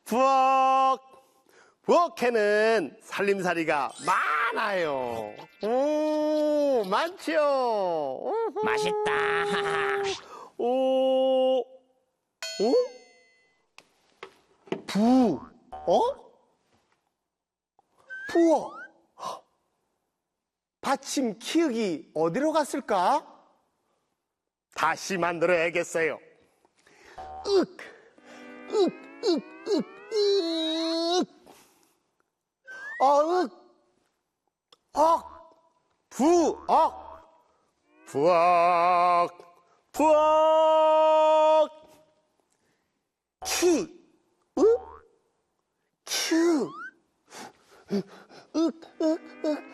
부엌. 부엌에는 살림살이가 많아요. 오, 많죠. 맛있다. 오, 오? 부엌. 받침 키읔이 어디로 갔을까? 다시 만들어야겠어요. 부엌. 큐.